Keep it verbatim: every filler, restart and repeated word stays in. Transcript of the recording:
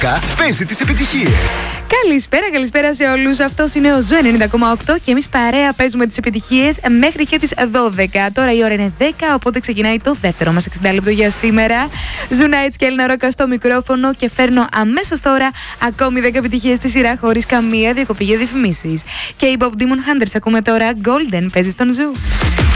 Παίζει τις επιτυχίες. Καλησπέρα, καλησπέρα σε όλους. Αυτός είναι ο Ζου ενενήντα κόμμα οκτώ και εμείς παρέα παίζουμε τις επιτυχίες μέχρι και τις δώδεκα. Τώρα η ώρα είναι δέκα, οπότε ξεκινάει το δεύτερο μας εξήντα λεπτό για σήμερα. Ζου Nights και Έλληνα Ρόκα στο μικρόφωνο και φέρνω αμέσως τώρα ακόμη δέκα επιτυχίες στη σειρά χωρίς καμία διακοπή για διαφημίσεις. Και οι Bob Demon Hunters ακούμε τώρα Golden, παίζει στον Ζου.